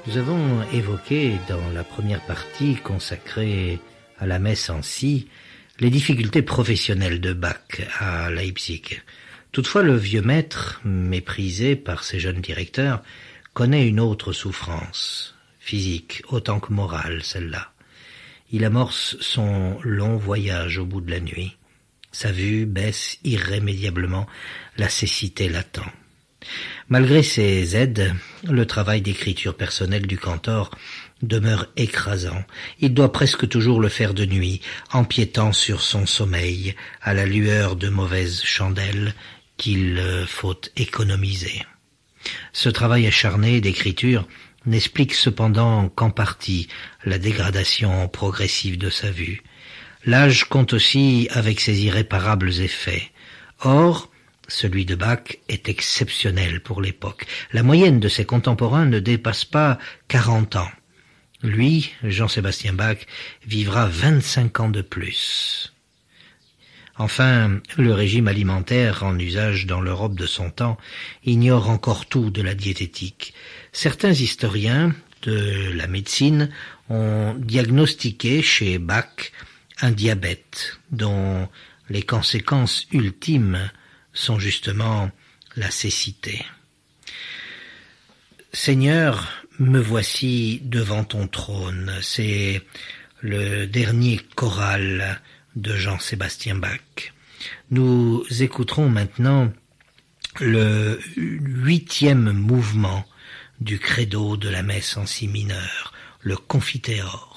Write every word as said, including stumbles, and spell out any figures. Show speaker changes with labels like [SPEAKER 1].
[SPEAKER 1] Nous avons évoqué dans la première partie consacrée à la messe en si les difficultés professionnelles de Bach à Leipzig. Toutefois, le vieux maître, méprisé par ses jeunes directeurs, connaît une autre souffrance, physique autant que morale, celle-là. Il amorce son long voyage au bout de la nuit. Sa vue baisse irrémédiablement, la cécité l'attend. Malgré ses aides, le travail d'écriture personnelle du cantor demeure écrasant. Il doit presque toujours le faire de nuit, empiétant sur son sommeil, à la lueur de mauvaises chandelles qu'il faut économiser. Ce travail acharné d'écriture n'explique cependant qu'en partie la dégradation progressive de sa vue. L'âge compte aussi avec ses irréparables effets. Or, celui de Bach est exceptionnel pour l'époque. La moyenne de ses contemporains ne dépasse pas quarante ans. Lui, Jean-Sébastien Bach, vivra vingt-cinq ans de plus. Enfin, le régime alimentaire en usage dans l'Europe de son temps ignore encore tout de la diététique. Certains historiens de la médecine ont diagnostiqué chez Bach un diabète dont les conséquences ultimes sont justement la cécité. Seigneur, me voici devant ton trône. C'est le dernier choral de Jean-Sébastien Bach. Nous écouterons maintenant le huitième mouvement du credo de la messe en si mineur, le Confiteor.